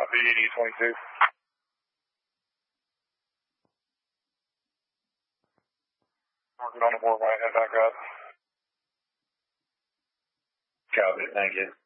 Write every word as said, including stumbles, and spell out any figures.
Copy, twenty-two. Working on the board right, head back up. Copy, thank you.